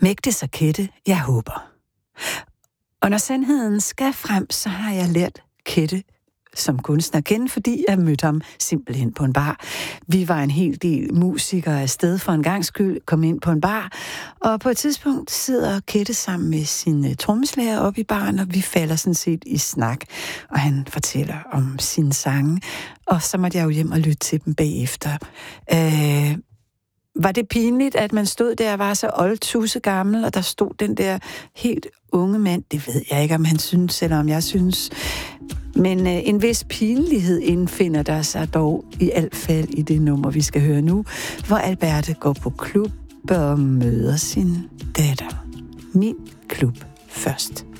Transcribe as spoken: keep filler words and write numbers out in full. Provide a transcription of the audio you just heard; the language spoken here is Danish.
Mægte sig Kette, jeg håber. Og når sandheden skal frem, så har jeg lært Kette som kunstner kende, fordi jeg mødte ham simpelthen på en bar. Vi var en hel del musikere afsted for en gangs skyld, kom ind på en bar, og på et tidspunkt sidder Kette sammen med sin trommeslager oppe i baren, og vi falder sådan set i snak, og han fortæller om sine sange, og så måtte jeg jo hjem og lytte til dem bagefter. Øh, var det pinligt, at man stod der og var så oldtusse gammel, og der stod den der helt unge mand? Det ved jeg ikke, om han synes, eller om jeg synes. Men øh, en vis pinlighed indfinder der sig dog i alt fald i det nummer, vi skal høre nu, hvor Alberte går på klub og møder sin datter. Min klub først.